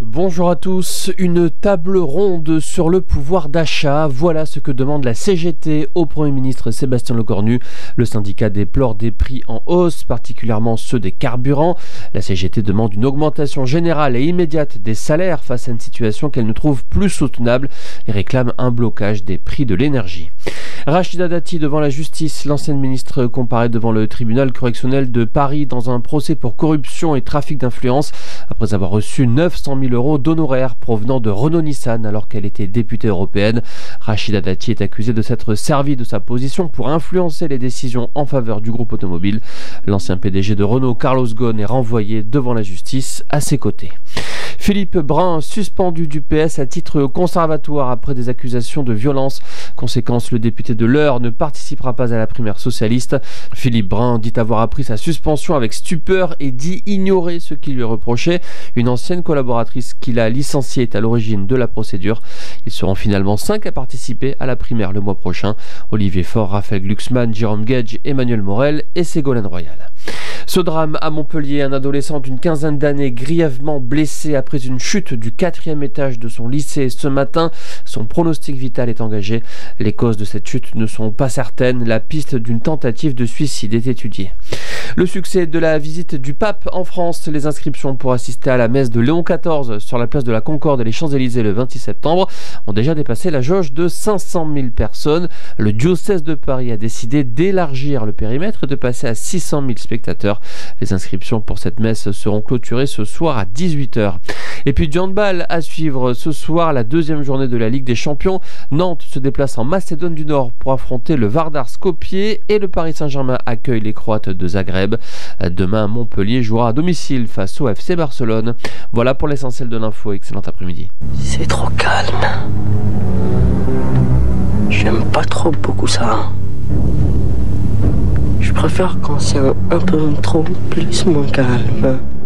Bonjour à tous, une table ronde sur le pouvoir d'achat, voilà ce que demande la CGT au Premier ministre Sébastien Lecornu. Le syndicat déplore des prix en hausse, particulièrement ceux des carburants. La CGT demande une augmentation générale et immédiate des salaires face à une situation qu'elle ne trouve plus soutenable et réclame un blocage des prix de l'énergie. Rachida Dati devant la justice, l'ancienne ministre comparaît devant le tribunal correctionnel de Paris dans un procès pour corruption et trafic d'influence après avoir reçu 900 000 euros d'honoraires provenant de Renault-Nissan alors qu'elle était députée européenne. Rachida Dati est accusée de s'être servie de sa position pour influencer les décisions en faveur du groupe automobile. L'ancien PDG de Renault, Carlos Ghosn, est renvoyé devant la justice à ses côtés. Philippe Brun, suspendu du PS à titre conservatoire après des accusations de violence. Conséquence, le député de l'Eure ne participera pas à la primaire socialiste. Philippe Brun dit avoir appris sa suspension avec stupeur et dit ignorer ce qui lui est reproché. Une ancienne collaboratrice qu'il a licenciée est à l'origine de la procédure. Ils seront finalement 5 à participer à la primaire le mois prochain. Olivier Faure, Raphaël Glucksmann, Jérôme Gage, Emmanuel Morel et Ségolène Royal. Ce drame à Montpellier, un adolescent d'une quinzaine d'années grièvement blessé après une chute du 4e étage de son lycée ce matin. Son pronostic vital est engagé. Les causes de cette chute ne sont pas certaines. La piste d'une tentative de suicide est étudiée. Le succès de la visite du pape en France, les inscriptions pour assister à la messe de Léon XIV sur la place de la Concorde et les Champs-Élysées le 26 septembre ont déjà dépassé la jauge de 500 000 personnes. Le diocèse de Paris a décidé d'élargir le périmètre et de passer à 600 000 spectateurs. Les inscriptions pour cette messe seront clôturées ce soir à 18h. Et puis du handball à suivre ce soir, la deuxième journée de la Ligue des Champions. Nantes se déplace en Macédoine du Nord pour affronter le Vardar Skopje et le Paris Saint-Germain accueille les Croates de Zagreb. Demain, Montpellier jouera à domicile face au FC Barcelone. Voilà pour l'essentiel de l'info. Excellent après-midi. C'est trop calme. J'aime pas trop beaucoup ça. Je préfère quand c'est un peu trop plus moins calme.